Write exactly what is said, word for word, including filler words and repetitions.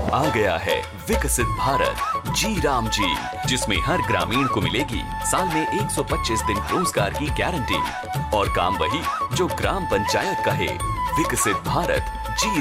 आ गया है विकसित भारत जी राम जी, जिसमें हर ग्रामीण को मिलेगी साल में एक सौ पच्चीस दिन रोजगार की गारंटी और काम वही जो ग्राम पंचायत कहे। विकसित भारत